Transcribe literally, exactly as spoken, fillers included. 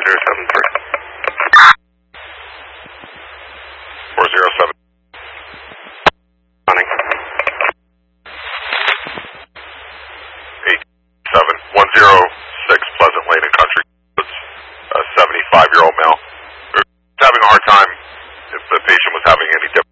zero seven three. four zero seven. Running. eight seven one zero six Pleasant Lane and Country. It's a seventy-five-year-old male. We're having a hard time if the patient was having any difficulty.